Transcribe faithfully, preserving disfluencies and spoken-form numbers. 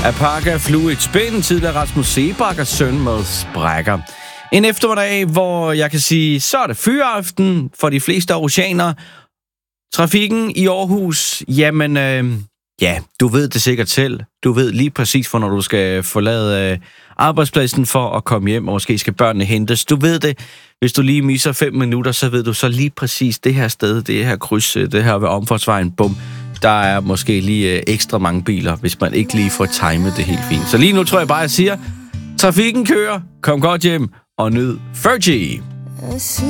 Apaka Fluid Spin, tidligere Rasmus Sebakkers søn med Sprækker. En eftermiddag, hvor jeg kan sige, så er det fyraften for de fleste aarhusianere. Trafikken i Aarhus, jamen, øh, ja, du ved det sikkert selv. Du ved lige præcis, for når du skal forlade øh, arbejdspladsen for at komme hjem, og måske skal børnene hentes. Du ved det. Hvis du lige misser fem minutter, så ved du så lige præcis det her sted, det her kryds, det her ved omfartsvejen, bum. Der er måske lige øh, ekstra mange biler, hvis man ikke lige får timet det helt fint. Så lige nu tror jeg bare, at jeg siger, trafikken kører, kom godt hjem og nyd Fergie.